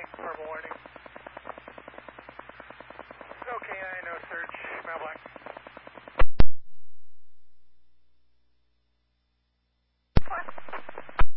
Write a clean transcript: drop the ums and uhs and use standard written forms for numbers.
Verbal warning. Okay, I know, search, Mel Black.